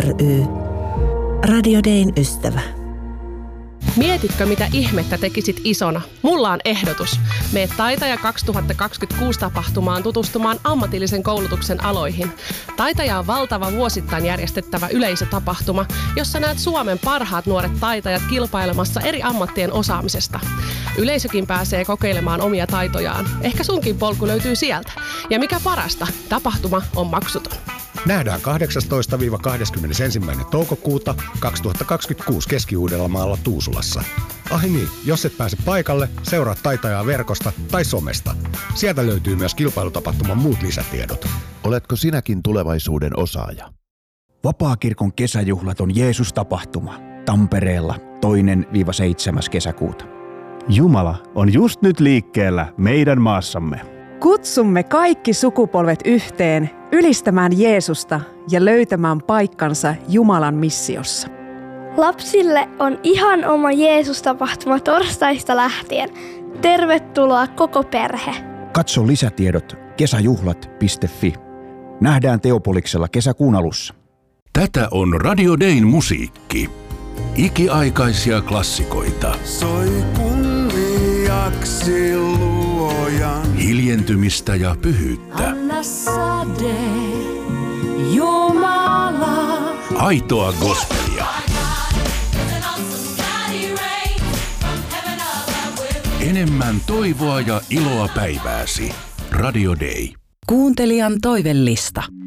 ry. Radio Dayn ystävä. Mietitkö, mitä ihmettä tekisit isona? Mulla on ehdotus. Mene Taitaja 2026 tapahtumaan tutustumaan ammatillisen koulutuksen aloihin. Taitaja on valtava vuosittain järjestettävä yleisötapahtuma, jossa näet Suomen parhaat nuoret taitajat kilpailemassa eri ammattien osaamisesta. Yleisökin pääsee kokeilemaan omia taitojaan. Ehkä sunkin polku löytyy sieltä. Ja mikä parasta, tapahtuma on maksuton. Nähdään 18-21. toukokuuta 2026 Keski-Uudellamaalla Tuusulassa. Ai niin, jos et pääse paikalle, seuraa Taitajaa verkosta tai somesta. Sieltä löytyy myös kilpailutapahtuman muut lisätiedot. Oletko sinäkin tulevaisuuden osaaja? Vapaakirkon kesäjuhlat on Jeesus-tapahtuma Tampereella 2-7. kesäkuuta. Jumala on just nyt liikkeellä meidän maassamme. Kutsumme kaikki sukupolvet yhteen ylistämään Jeesusta ja löytämään paikkansa Jumalan missiossa. Lapsille on ihan oma Jeesus-tapahtuma torstaista lähtien. Tervetuloa koko perhe. Katso lisätiedot kesäjuhlat.fi. Nähdään Teopoliksella kesäkuun alussa. Tätä on Radio Dayn musiikki. Ikiaikaisia klassikoita. Soi kunniaksi luojan. Hiljentymistä ja pyhyyttä. Anna sade, Jumala. Aitoa gospelia. Enemmän toivoa ja iloa päivääsi. Radio Day. Kuuntelijan toivellista.